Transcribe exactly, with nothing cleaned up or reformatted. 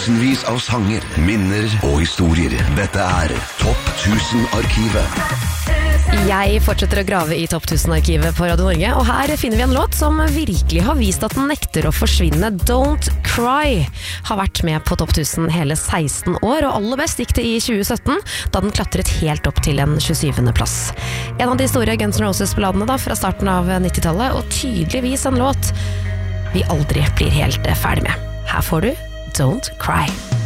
Tusenvis av sanger, minner og historier. Dette er Topp tusen-arkivet. Jeg fortsetter å grave i Topp tusen-arkivet på Radio Norge, og her finner vi en låt som virkelig har vist at den nekter å forsvinne. Don't Cry har vært med på Topp tusen hele seksten år, og aller best gikk det i tjue sytten, da den klatret helt opp til en tjuesyvende plass. En av de store Guns N' Roses-balladene da, fra starten av nittitallet, og tydeligvis en låt vi aldri blir helt ferdig med. Her får du Don't Cry.